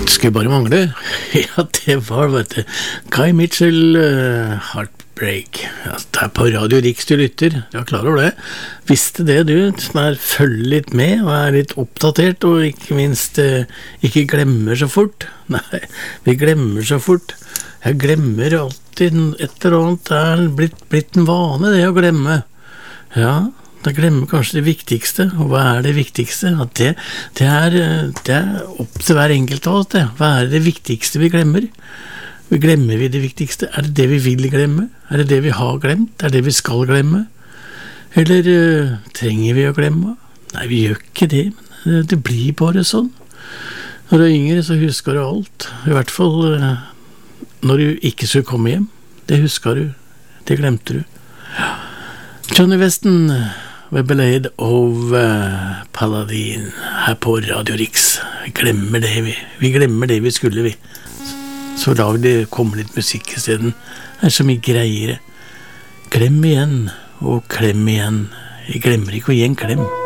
Skulle bare mangle. Ja, det var, vet du, Guy Mitchell, Heartbreak. Ja, det er på Radio Riks du lytter, ja, klar over det. Visste det du, som følger litt med, og litt oppdatert, og ikke minst ikke glemmer så fort. Nei, vi glemmer så fort. Jeg glemmer alltid et eller annet, det blitt en vane det å glemme. Ja, da glemmer kanskje det viktigste. Og hva det viktigste? At det er opp til hver enkelt av oss det. Hva det viktigste vi glemmer? Glemmer vi det viktigste? Det det vi vil glemme? Det det vi har glemt? Det vi skal glemme? Eller trenger vi å glemme? Nei, vi gjør ikke det, men det blir bare sånn. Når du er yngre så husker du alt. I hvert fall når du ikke skulle komme hjem. Det husker du. Det glemte du. Johnny Weston, Webelade of Paladin her på Radio Riks. Vi glemmer det vi glemmer det vi skulle vi. Så da vil det komme litt musikk I stedet. Det så mye greiere. Glem igjen og klem igjen. Vi glemmer ikke å gi en klem.